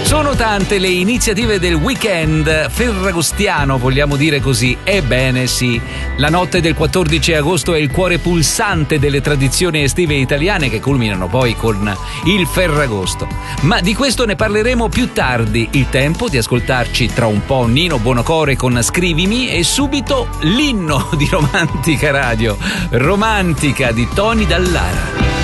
Sono tante le iniziative del weekend ferragostiano, vogliamo dire così. Ebbene sì, la notte del 14 agosto è il cuore pulsante delle tradizioni estive italiane che culminano poi con il Ferragosto. Ma di questo ne parleremo più tardi. Il tempo di ascoltarci tra un po' Nino Buonocore con Scrivimi e subito l'inno di Romantica Radio, Romantica di Tony Dallara.